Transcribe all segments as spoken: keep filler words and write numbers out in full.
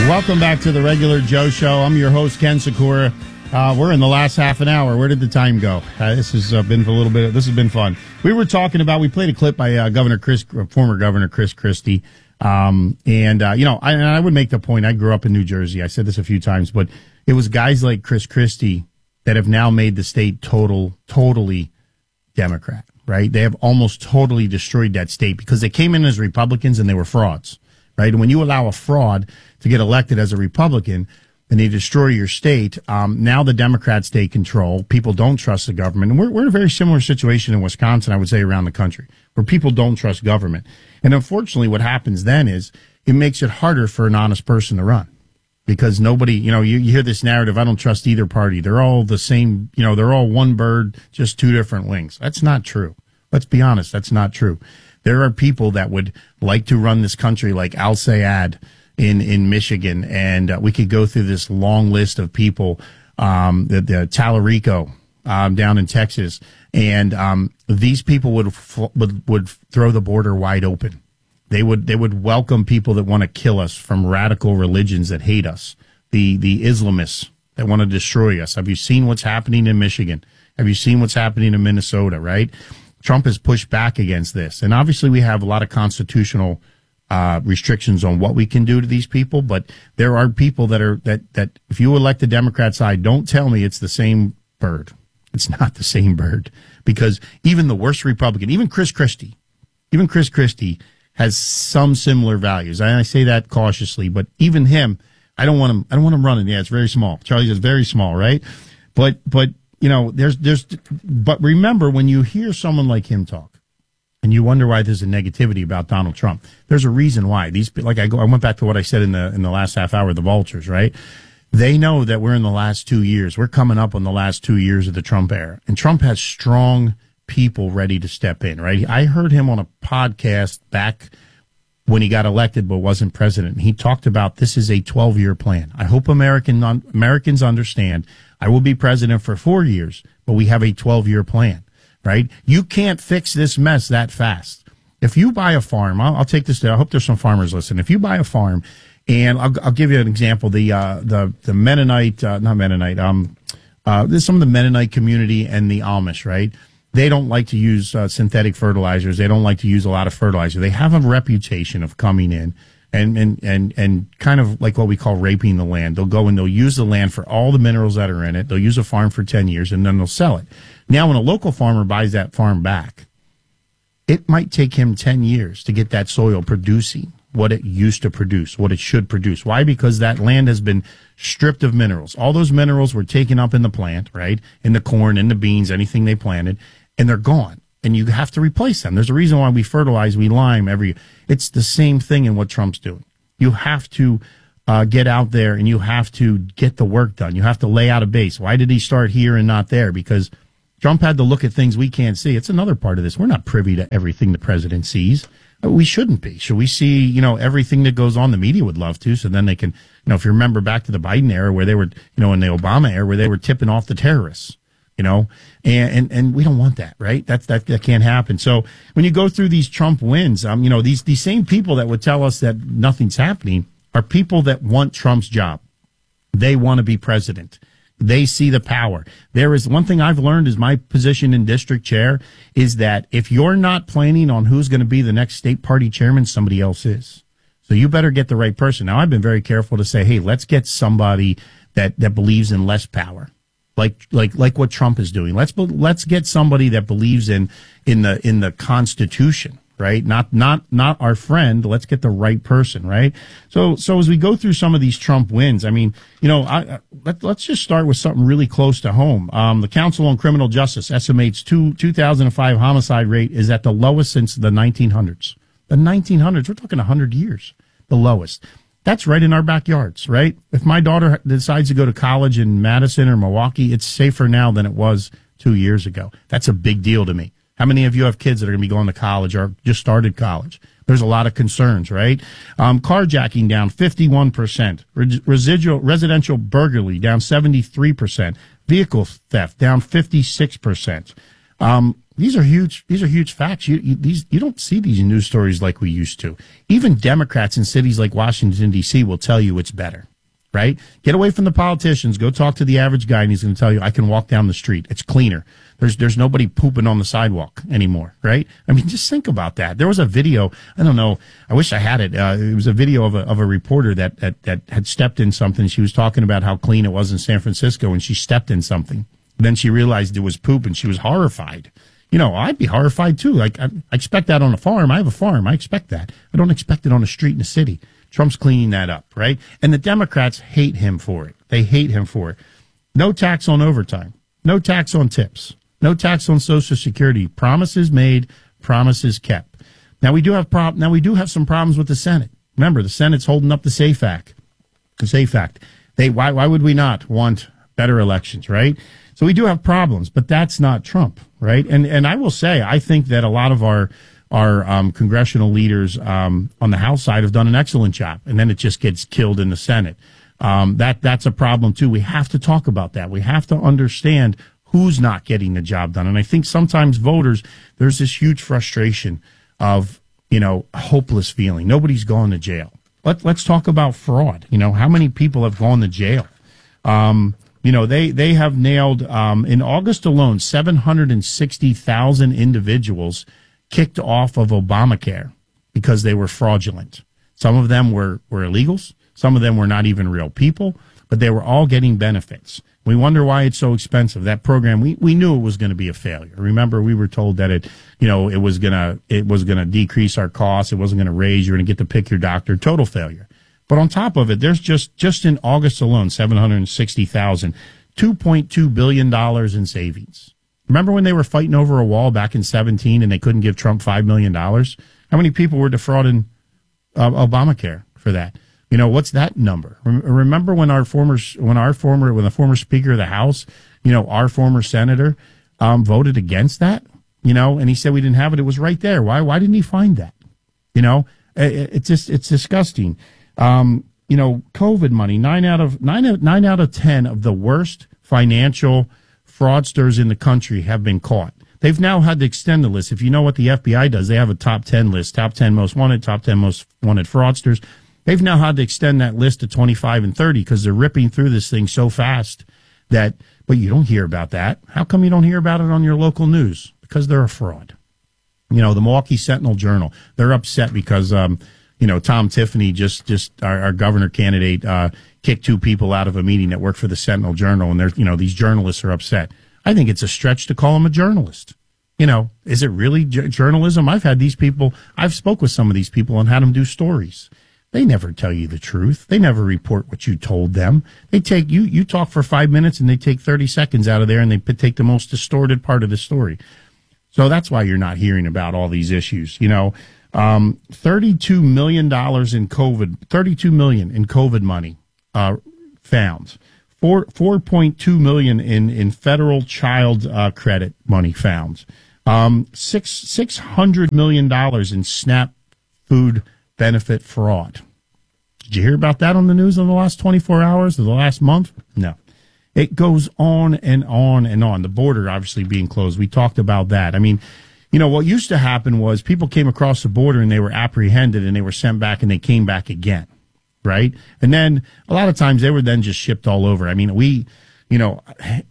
Welcome back to the Regular Joe Show. I'm your host, Ken Sakura. Uh, we're in the last half an hour. Where did the time go? Uh, this has uh, been a little bit. This has been fun. We were talking about. We played a clip by uh, Governor Chris, former Governor Chris Christie, um, and uh, you know, I, and I would make the point. I grew up in New Jersey. I said this a few times, but it was guys like Chris Christie that have now made the state total, totally Democrat. Right? They have almost totally destroyed that state because they came in as Republicans and they were frauds. Right? And when you allow a fraud to get elected as a Republican and they destroy your state, um, now the Democrats take control. People don't trust the government. And we're, we're in a very similar situation in Wisconsin, I would say, around the country, where people don't trust government. And unfortunately, what happens then is it makes it harder for an honest person to run. Because nobody, you know, you, you hear this narrative, I don't trust either party. They're all the same, you know, they're all one bird, just two different wings. That's not true. Let's be honest, that's not true. There are people that would like to run this country like Al Sayad in, in Michigan, and uh, we could go through this long list of people, um, the, the Tallarico um, down in Texas, and um, these people would, would would throw the border wide open. They would they would welcome people that want to kill us from radical religions that hate us, the the Islamists that want to destroy us. Have you seen what's happening in Michigan? Have you seen what's happening in Minnesota, right? Trump has pushed back against this. And obviously we have a lot of constitutional uh, restrictions on what we can do to these people, but there are people that are that that if you elect the Democrat side, don't tell me it's the same bird. It's not the same bird, because even the worst Republican, even Chris Christie, even Chris Christie has some similar values. I, I say that cautiously, but even him, I don't want him. I don't want him running. Yeah, it's very small. Charlie is very small, right? But but you know, there's there's. But remember, when you hear someone like him talk, and you wonder why there's a negativity about Donald Trump, there's a reason why. These, like I go, I went back to what I said in the in the last half hour, the vultures, right? They know that we're in the last two years. We're coming up on the last two years of the Trump era, and Trump has strong people ready to step in, right? I heard him on a podcast back when he got elected but wasn't president. And he talked about this is a twelve-year plan. I hope American Americans understand I will be president for four years, but we have a twelve-year plan, right? You can't fix this mess that fast. If you buy a farm, I'll, I'll take this to, I hope there's some farmers listening. If you buy a farm, and I'll, I'll give you an example, the uh, the the Mennonite, uh, not Mennonite, um, uh, there's some of the Mennonite community and the Amish, right? They don't like to use uh, synthetic fertilizers. They don't like to use a lot of fertilizer. They have a reputation of coming in and, and, and, and kind of like what we call raping the land. They'll go and they'll use the land for all the minerals that are in it. They'll use a farm for ten years and then they'll sell it. Now, when a local farmer buys that farm back, it might take him ten years to get that soil producing what it used to produce, what it should produce. Why? Because that land has been stripped of minerals. All those minerals were taken up in the plant, right? In the corn, in the beans, anything they planted. And they're gone, and you have to replace them. There's a reason why we fertilize, we lime every. It's the same thing in what Trump's doing. You have to uh, get out there, and you have to get the work done. You have to lay out a base. Why did he start here and not there? Because Trump had to look at things we can't see. It's another part of this. We're not privy to everything the president sees. We shouldn't be. Should we see, you know, everything that goes on? The media would love to, so then they can, you know, if you remember back to the Biden era where they were, you know, in the Obama era where they were tipping off the terrorists. You know, and, and, and we don't want that, right? That's, that, that can't happen. So when you go through these Trump wins, um, you know, these, these same people that would tell us that nothing's happening are people that want Trump's job. They want to be president. They see the power. There is one thing I've learned is my position in district chair is that if you're not planning on who's going to be the next state party chairman, somebody else is. So you better get the right person. Now, I've been very careful to say, hey, let's get somebody that, that believes in less power. Like, like, like what Trump is doing. Let's, let's get somebody that believes in, in the, in the Constitution, right? Not, not, not our friend. Let's get the right person, right? So, so as we go through some of these Trump wins, I mean, you know, I, let, let's just start with something really close to home. Um, the Council on Criminal Justice estimates two, two thousand five homicide rate is at the lowest since the nineteen hundreds. The nineteen hundreds, we're talking a hundred years, the lowest. That's right in our backyards, right? If my daughter decides to go to college in Madison or Milwaukee, it's safer now than it was two years ago. That's a big deal to me. How many of you have kids that are going to be going to college or just started college? There's a lot of concerns, right? Um, carjacking down fifty-one percent. Re- residual residential burglary down seventy-three percent. Vehicle theft down fifty-six percent. Um, these are huge. These are huge facts. You, you these you don't see these news stories like we used to. Even Democrats in cities like Washington D C will tell you it's better. Right? Get away from the politicians. Go talk to the average guy, and he's going to tell you, I can walk down the street. It's cleaner. There's there's nobody pooping on the sidewalk anymore, right? I mean, just think about that. There was a video. I don't know. I wish I had it. Uh, it was a video of a of a reporter that, that that had stepped in something. She was talking about how clean it was in San Francisco, and she stepped in something. Then she realized it was poop, and she was horrified. You know, I'd be horrified too. Like I, I expect that on a farm. I have a farm. I expect that. I don't expect it on a street in a city. Trump's cleaning that up, right? And the Democrats hate him for it. They hate him for it. No tax on overtime. No tax on tips. No tax on Social Security. Promises made, promises kept. Now we do have prob- Now we do have some problems with the Senate. Remember, the Senate's holding up the SAFE Act. The SAFE Act. They why why would we not want better elections, right? So we do have problems, but that's not Trump, right? And and I will say, I think that a lot of our Our um, congressional leaders um, on the House side have done an excellent job, and then it just gets killed in the Senate. Um, that that's a problem too. We have to talk about that. We have to understand who's not getting the job done. And I think sometimes voters, there's this huge frustration of, you know, a hopeless feeling. Nobody's gone to jail. Let, let's talk about fraud. You know, how many people have gone to jail? Um, you know, they they have nailed um, in August alone seven hundred sixty thousand individuals kicked off of Obamacare because they were fraudulent. Some of them were, were illegals. Some of them were not even real people, but they were all getting benefits. We wonder why it's so expensive. That program, we, we knew it was going to be a failure. Remember, we were told that it, you know, it was going to, it was going to decrease our costs. It wasn't going to raise. You're going to get to pick your doctor. Total failure. But on top of it, there's just, just in August alone, seven hundred sixty thousand, two point two billion dollars in savings. Remember when they were fighting over a wall back in seventeen and they couldn't give Trump five million dollars? How many people were defrauding uh, Obamacare for that? You know, what's that number? Remember when our former, when our former, when the former Speaker of the House, you know, our former senator um, voted against that, you know, and he said we didn't have it. It was right there. Why, why didn't he find that? You know, it, it's just, it's disgusting. Um, you know, COVID money, nine out of nine, nine out of ten of the worst financial fraudsters in the country have been caught. They've now had to extend the list. If you know what the F B I does, they have a top ten list, top ten most wanted, top ten most wanted fraudsters. They've now had to extend that list to twenty-five and thirty because they're ripping through this thing so fast that, but you don't hear about that. How come you don't hear about it on your local news? Because they're a fraud. You know, the Milwaukee Sentinel Journal, they're upset because, um, you know, Tom Tiffany, just, just our, our governor candidate, uh, kicked two people out of a meeting that worked for the Sentinel Journal, and they're, you know, these journalists are upset. I think it's a stretch to call him a journalist. You know, is it really j- journalism? I've had these people, I've spoke with some of these people and had them do stories. They never tell you the truth. They never report what you told them. They take, you, you talk for five minutes and they take thirty seconds out of there and they p- take the most distorted part of the story. So that's why you're not hearing about all these issues, you know. Um, thirty-two million dollars in COVID, thirty-two million dollars in COVID money. Uh, found four four point two million in in federal child uh, credit money found. Um, six six hundred million dollars in SNAP food benefit fraud. Did you hear about that on the news in the last twenty-four hours or the last month? No. It goes on and on and on. The border obviously being closed. We talked about that. I mean, you know, what used to happen was people came across the border and they were apprehended and they were sent back and they came back again. Right. And then a lot of times they were then just shipped all over. I mean, we, you know,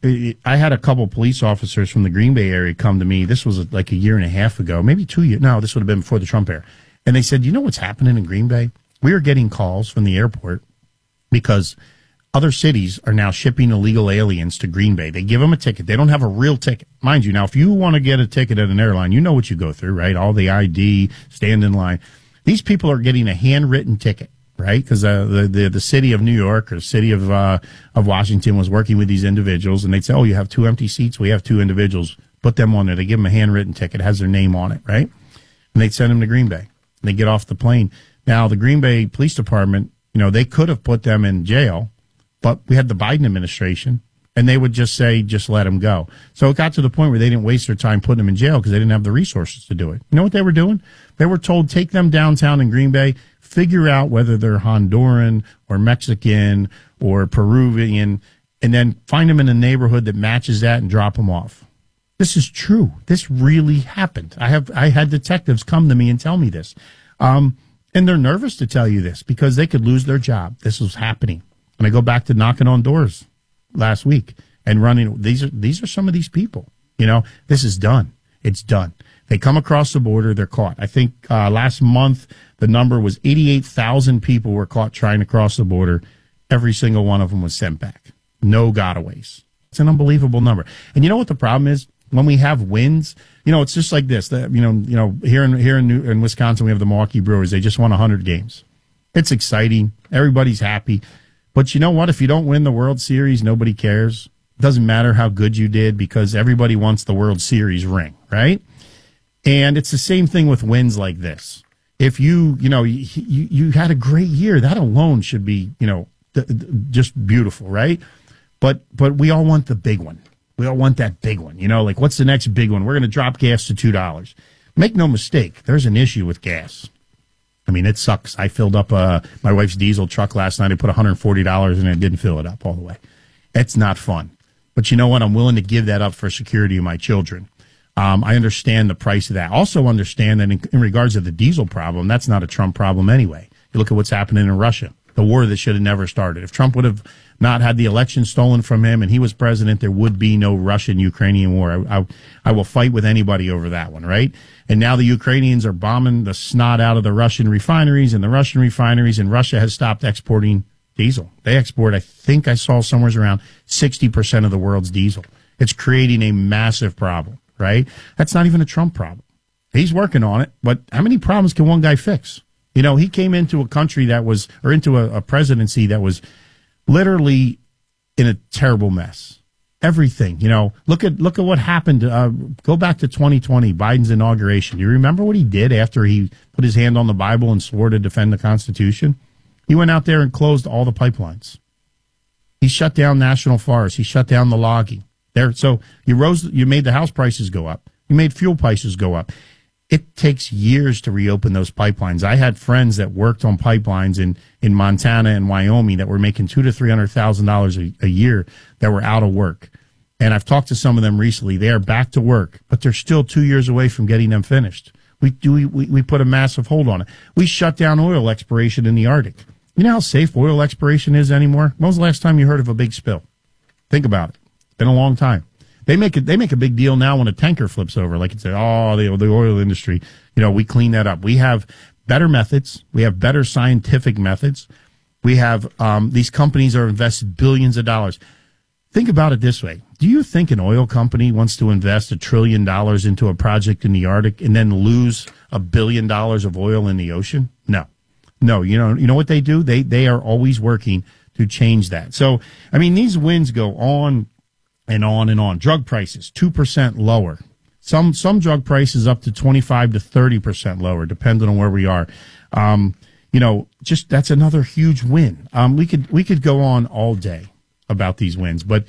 I had a couple police officers from the Green Bay area come to me. This was like a year and a half ago, maybe two years. No, this would have been before the Trump era. And they said, you know what's happening in Green Bay? We are getting calls from the airport because other cities are now shipping illegal aliens to Green Bay. They give them a ticket. They don't have a real ticket. Mind you, now, if you want to get a ticket at an airline, you know what you go through, right? All the I D, stand in line. These people are getting a handwritten ticket. Right, because uh, the, the the city of New York or the city of uh, of Washington was working with these individuals, and they'd say, "Oh, you have two empty seats. We have two individuals. Put them on there." They give them a handwritten ticket, has their name on it, right? And they'd send them to Green Bay. And they get off the plane. Now, the Green Bay Police Department, you know, they could have put them in jail, but we had the Biden administration, and they would just say, "Just let them go." So it got to the point where they didn't waste their time putting them in jail because they didn't have the resources to do it. You know what they were doing? They were told, take them downtown in Green Bay, figure out whether they're Honduran or Mexican or Peruvian, and then find them in a neighborhood that matches that and drop them off. This is true. This really happened. I have I had detectives come to me and tell me this. Um, and they're nervous to tell you this because they could lose their job. This was happening. And I go back to knocking on doors last week and running. These are these are some of these people. You know, this is done. It's done. They come across the border. They're caught. I think uh, last month the number was eighty-eight thousand people were caught trying to cross the border. Every single one of them was sent back. No gotaways. It's an unbelievable number. And you know what the problem is? When we have wins, you know, it's just like this. The, you know, you know, here in here in, New, in Wisconsin, we have the Milwaukee Brewers. They just won one hundred games. It's exciting. Everybody's happy. But you know what? If you don't win the World Series, nobody cares. It doesn't matter how good you did because everybody wants the World Series ring, right? And it's the same thing with wins like this. If you, you know, you, you, you had a great year, that alone should be, you know, th- th- just beautiful, right? But but we all want the big one. We all want that big one. You know, like what's the next big one? We're going to drop gas to two dollars. Make no mistake, there's an issue with gas. I mean, it sucks. I filled up uh, my wife's diesel truck last night. I put one hundred forty dollars in it and didn't fill it up all the way. It's not fun. But you know what? I'm willing to give that up for security of my children. Um, I understand the price of that. Also understand that in, in regards to the diesel problem, that's not a Trump problem anyway. You look at what's happening in Russia, the war that should have never started. If Trump would have not had the election stolen from him and he was president, there would be no Russian-Ukrainian war. I, I, I will fight with anybody over that one, right? And now the Ukrainians are bombing the snot out of the Russian refineries and the Russian refineries, and Russia has stopped exporting diesel. They export, I think I saw somewhere around sixty percent of the world's diesel. It's creating a massive problem, right? That's not even a Trump problem. He's working on it, but how many problems can one guy fix? You know, he came into a country that was, or into a, a presidency that was literally in a terrible mess. Everything, you know, look at look at what happened. Uh, go back to twenty twenty, Biden's inauguration. You remember what he did after he put his hand on the Bible and swore to defend the Constitution? He went out there and closed all the pipelines. He shut down national forests. He shut down the logging. There, so you rose, you made the house prices go up. You made fuel prices go up. It takes years to reopen those pipelines. I had friends that worked on pipelines in, in Montana and Wyoming that were making two to three hundred thousand dollars a year that were out of work. And I've talked to some of them recently. They are back to work, but they're still two years away from getting them finished. We do we, we put a massive hold on it. We shut down oil exploration in the Arctic. You know how safe oil exploration is anymore? When was the last time you heard of a big spill? Think about it. It's been a long time. They make it. They make a big deal now when a tanker flips over, like it's a, oh the the oil industry. You know, we clean that up. We have better methods. We have better scientific methods. We have um, these companies are invested billions of dollars. Think about it this way: do you think an oil company wants to invest a trillion dollars into a project in the Arctic and then lose a billion dollars of oil in the ocean? No, no. You know, you know what they do? They they are always working to change that. So, I mean, these wins go on and on and on. Drug prices, two percent lower. Some some drug prices up to twenty-five to thirty percent lower, depending on where we are. Um, you know, just that's another huge win. Um, we could we could go on all day about these wins, but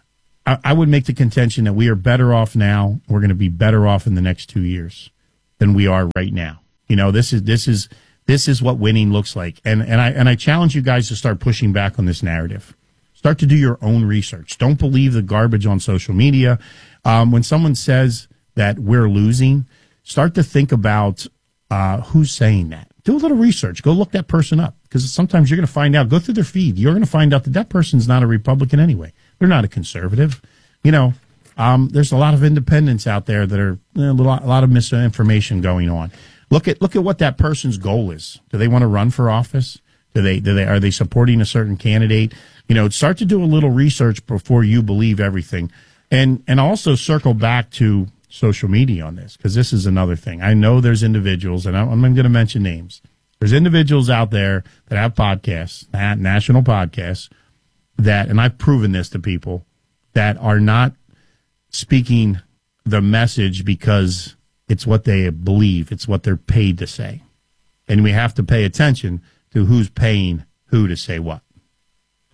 I, I would make the contention that we are better off now. We're going to be better off in the next two years than we are right now. You know, this is this is this is what winning looks like. And and I and I challenge you guys to start pushing back on this narrative. Start to do your own research. Don't believe the garbage on social media. Um, when someone says that we're losing, start to think about uh, who's saying that. Do a little research. Go look that person up, because sometimes you're going to find out. Go through their feed. You're going to find out that that person's not a Republican anyway. They're not a conservative. You know, um, there's a lot of independents out there that are you know, a, lot, a lot of misinformation going on. Look at look at what that person's goal is. Do they want to run for office? Do they do they are they supporting a certain candidate? You know, start to do a little research before you believe everything. And and also circle back to social media on this, because this is another thing. I know there's individuals, and I'm, I'm going to mention names. There's individuals out there that have podcasts, national podcasts, that, and I've proven this to people, that are not speaking the message because it's what they believe. It's what they're paid to say. And we have to pay attention to who's paying who to say what.